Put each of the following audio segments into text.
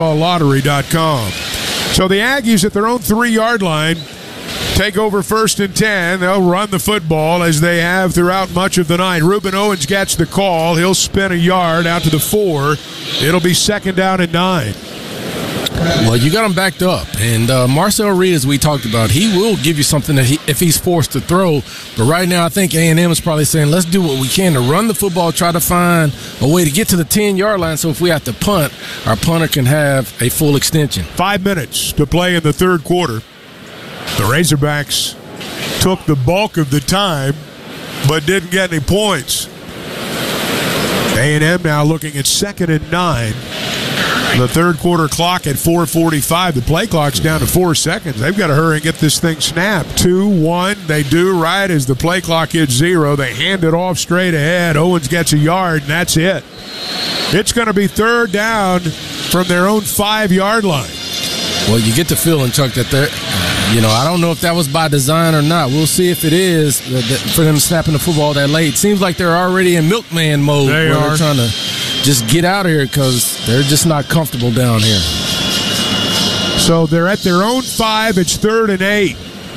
Lottery.com. So the Aggies at their own 3-yard line take over 1st and 10. They'll run the football as they have throughout much of the night. Reuben Owens gets the call. He'll spin a yard out to the 4. It'll be 2nd down and 9. Well, you got him backed up. And Marcel Reed, as we talked about, he will give you something that if he's forced to throw. But right now, I think A&M is probably saying, let's do what we can to run the football, try to find a way to get to the 10-yard line so if we have to punt, our punter can have a full extension. 5 minutes to play in the third quarter. The Razorbacks took the bulk of the time but didn't get any points. A&M now looking at 2nd and 9. The third quarter clock at 4:45. The play clock's down to 4 seconds. They've got to hurry and get this thing snapped. 2-1. They do right as the play clock hits 0. They hand it off straight ahead. Owens gets a yard, and that's it. It's going to be 3rd down from their own 5-yard line. Well, you get the feeling, Chuck, that they're, I don't know if that was by design or not. We'll see if it is for them snapping the football that late. Seems like they're already in milkman mode. They're trying to just get out of here because they're just not comfortable down here. So they're at their own 5. It's 3rd and 8.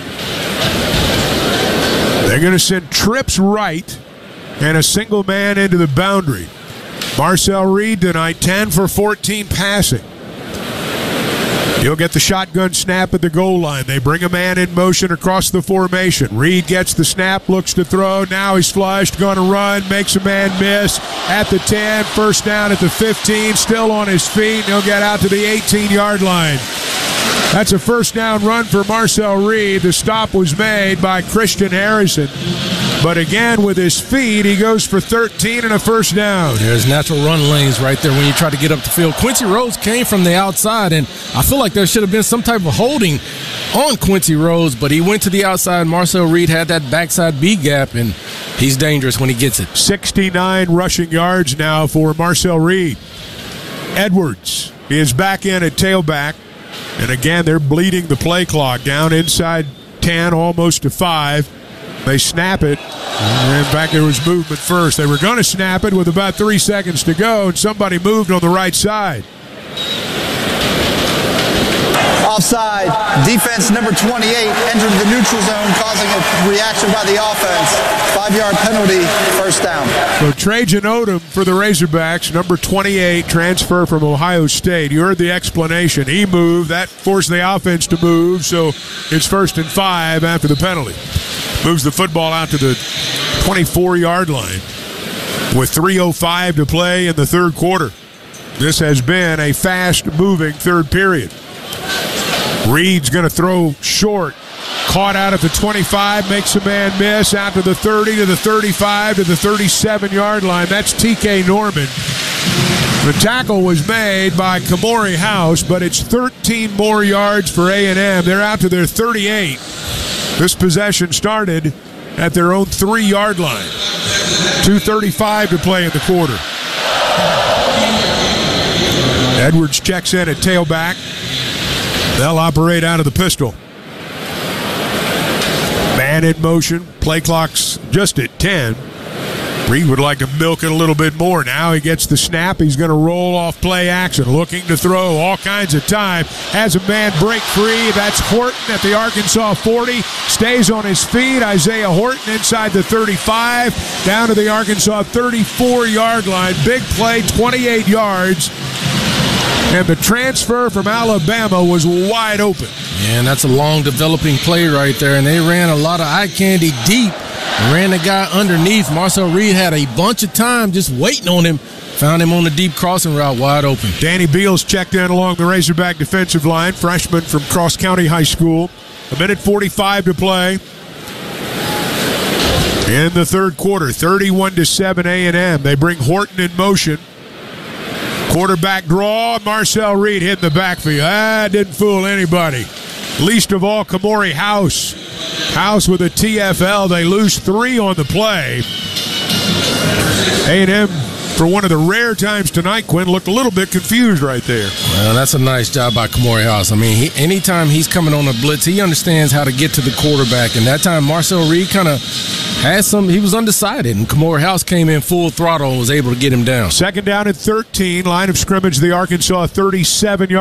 They're going to send trips right and a single man into the boundary. Marcel Reed tonight, 10 for 14 passing. He'll get the shotgun snap at the goal line. They bring a man in motion across the formation. Reed gets the snap, looks to throw. Now he's flushed, going to run, makes a man miss at the 10. 1st down at the 15, still on his feet. He'll get out to the 18-yard line. That's a 1st down run for Marcel Reed. The stop was made by Christian Harrison. But again, with his feet, he goes for 13 and a 1st down. There's natural run lanes right there when you try to get up the field. Quincy Rhodes came from the outside, and I feel like there should have been some type of holding on Quincy Rhodes, but he went to the outside. Marcel Reed had that backside B gap, and he's dangerous when he gets it. 69 rushing yards now for Marcel Reed. Edwards is back in at tailback. And again, they're bleeding the play clock down inside 10, almost to 5. They snap it. And in fact, there was movement first. They were going to snap it with about 3 seconds to go, and somebody moved on the right side. Offside. Defense number 28 entered the neutral zone, causing a reaction by the offense. 5-yard penalty, 1st down. So Trajan Odom for the Razorbacks, number 28, transfer from Ohio State. You heard the explanation. He moved. That forced the offense to move, so it's 1st and 5 after the penalty. Moves the football out to the 24-yard line with 3:05 to play in the third quarter. This has been a fast-moving third period. Reed's going to throw short. Caught out at the 25, makes a man miss, out to the 30, to the 35, to the 37-yard line. That's TK Norman. The tackle was made by Kamori House, but it's 13 more yards for A&M. They're out to their 38. This possession started at their own 3-yard line. 2:35 to play in the quarter. Edwards checks in at tailback. They'll operate out of the pistol. Man in motion. Play clock's just at 10. Reed would like to milk it a little bit more. Now he gets the snap. He's going to roll off play action. Looking to throw all kinds of time. Has a man break free. That's Horton at the Arkansas 40. Stays on his feet. Isaiah Horton inside the 35. Down to the Arkansas 34-yard line. Big play, 28 yards. And the transfer from Alabama was wide open. And that's a long developing play right there. And they ran a lot of eye candy deep. Ran the guy underneath. Marcel Reed had a bunch of time just waiting on him. Found him on the deep crossing route wide open. Danny Beals checked in along the Razorback defensive line. Freshman from Cross County High School. 1:45 to play in the third quarter. 31-7 A&M. They bring Horton in motion. Quarterback draw. Marcel Reed hit in the backfield. Didn't fool anybody. Least of all, Kamori House. House with a TFL. They lose 3 on the play. A&M, for one of the rare times tonight, Quinn, looked a little bit confused right there. Well, that's a nice job by Kamori House. I mean, anytime he's coming on a blitz, he understands how to get to the quarterback. And that time, Marcel Reed kind of he was undecided, and Kamori House came in full throttle and was able to get him down. 2nd down and 13. Line of scrimmage, the Arkansas 37-yard